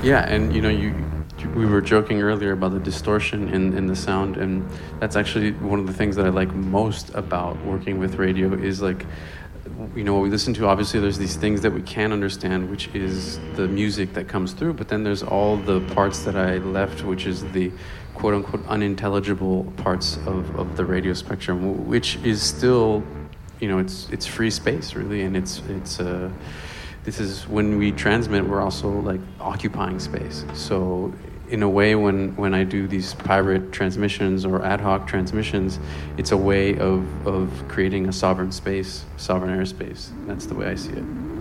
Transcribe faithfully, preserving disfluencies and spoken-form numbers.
Yeah, and you know, you we were joking earlier about the distortion in, in the sound, and that's actually one of the things that I like most about working with radio is like, you know, what we listen to, obviously there's these things that we can understand, which is the music that comes through, but then there's all the parts that I left, which is the quote-unquote unintelligible parts of, of the radio spectrum, which is still, you know, it's it's free space, really, and it's, it's uh, this is, when we transmit, we're also, like, occupying space. So in a way, when, when I do these pirate transmissions or ad hoc transmissions, it's a way of, of creating a sovereign space, sovereign airspace. That's the way I see it.